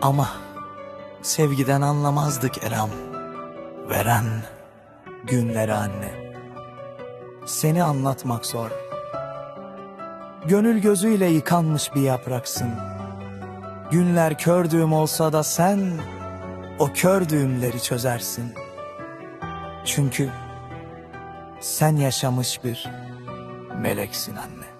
Ama sevgiden anlamazdık Erem. Veren günleri anne. Seni anlatmak zor. Gönül gözüyle yıkanmış bir yapraksın. Günler kör düğüm olsa da sen o kör düğümleri çözersin. Çünkü sen yaşamış bir meleksin anne.